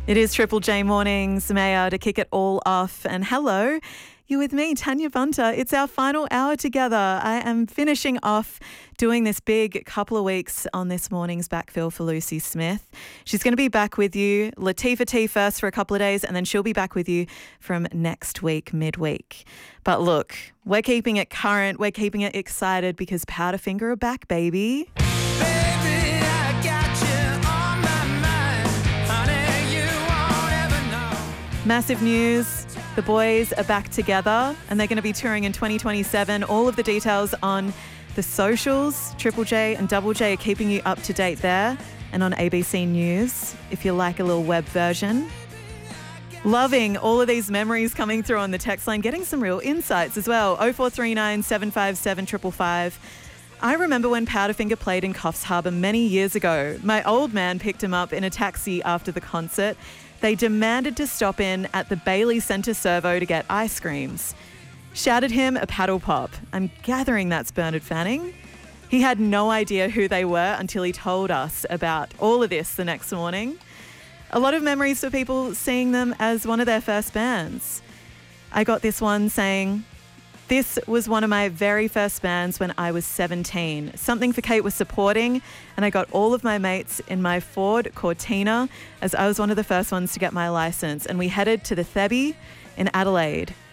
It is Triple J Mornings, Maya, to kick it all off. And hello, you're with me, Tanya Bunter. It's our final hour together. I am finishing off doing this big couple of weeks on this morning's backfill for Lucy Smith. She's going to be back with you, Latifah T first for a couple of days, and then she'll be back with you from next week, midweek. But look, we're keeping it current. We're keeping it excited because Powderfinger are back, baby. Massive news. The boys are back together and they're going to be touring in 2027. All of the details on the socials. Triple J and Double J are keeping you up to date there and on ABC News if you like a little web version. Loving all of these memories coming through on the text line, getting some real insights as well. 0439 757 555. I remember when Powderfinger played in Coffs Harbour many years ago. My old man picked him up in a taxi after the concert. They demanded to stop in at the Bailey Centre Servo to get ice creams. Shouted him a paddle pop. I'm gathering that's Bernard Fanning. He had no idea who they were until he told us about all of this the next morning. A lot of memories for people seeing them as one of their first bands. I got this one saying, "This was one of my very first bands when I was 17. Something for Kate was supporting, and I got all of my mates in my Ford Cortina as I was one of the first ones to get my license, and we headed to the Thebby in Adelaide.